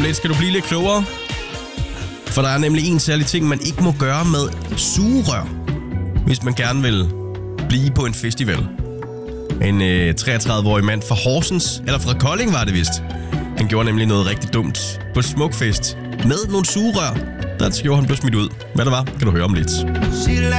lidt skal du blive lidt klogere. For der er nemlig en særlig ting, man ikke må gøre med sugerør, hvis man gerne vil blive på en festival. En 33-årig mand fra Horsens, eller fra Kolding var det vist. Han gjorde nemlig noget rigtig dumt på Smukfest med nogle sugerør. Der gjorde han blev smidt ud. Hvad der var, kan du høre om lidt.